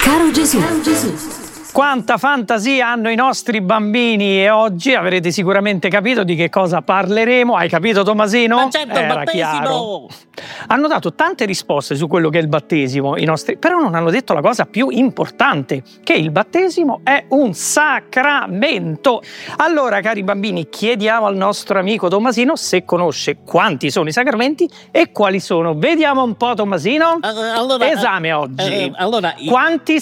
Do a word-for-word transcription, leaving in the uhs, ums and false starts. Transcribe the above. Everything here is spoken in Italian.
Caro Gesù. Quanta fantasia hanno i nostri bambini e oggi avrete sicuramente capito di che cosa parleremo. Hai capito, Tommasino? Ma certo, Era battesimo! chiaro. Hanno dato tante risposte su quello che è il battesimo, i nostri, però non hanno detto la cosa più importante, che il battesimo è un sacramento. Allora, cari bambini, chiediamo al nostro amico Tommasino se conosce quanti sono i sacramenti e quali sono. Vediamo un po', Tommasino. Allora, Esame oggi. eh, allora, Quanti